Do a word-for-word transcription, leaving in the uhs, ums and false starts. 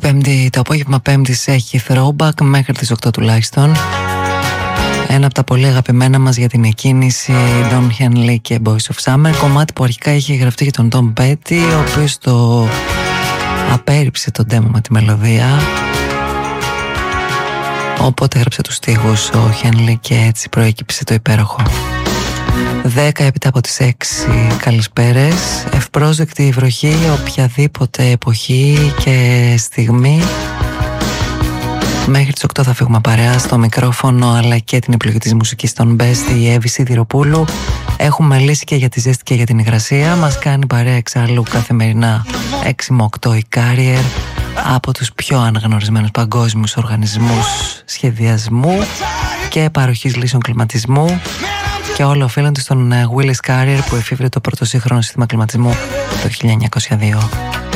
Πέμπτη, το απόγευμα Πέμπτης έχει throwback μέχρι τις οκτώ τουλάχιστον. Ένα από τα πολύ αγαπημένα μας για την εκκίνηση, Don Henley και Boys of Summer. Κομμάτι που αρχικά είχε γραφτεί για τον Tom Petty, ο οποίος το απέρριψε τον demo με τη μελωδία. Οπότε έγραψε τους στίχους ο Henley και έτσι προέκυψε το υπέροχο. Δέκα έπειτα από τις έξι, καλησπέρες. Ευπρόσδεκτη η βροχή, οποιαδήποτε εποχή και στιγμή. Μέχρι τις οκτώ θα φύγουμε παρέα, στο μικρόφωνο αλλά και την επιλογή της μουσικής των Best, η Εύη Σιδηροπούλου. Έχουμε λύσει και για τη ζέστη και για την υγρασία. Μας κάνει παρέα εξάλλου καθημερινά έξι με οκτώ η Carrier, από τους πιο αναγνωρισμένους παγκόσμιους οργανισμούς σχεδιασμού και παροχής λύσεων κλιματισμού. Και όλα οφείλονται στον Willis Carrier που εφήβρε το πρώτο σύγχρονο σύστημα κλιματισμού το χίλια εννιακόσια δύο.